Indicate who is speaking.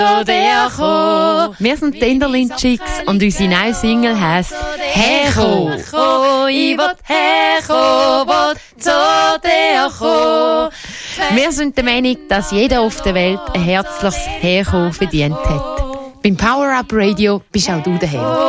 Speaker 1: Wir sind Tenderlin Chicks und unsere neue Single heisst «Herko». Ich will herko, will zu dir kommen. Wir sind der Meinung, dass jeder auf der Welt ein herzliches Herko verdient hat. Beim Power Up Radio bist auch du daheim.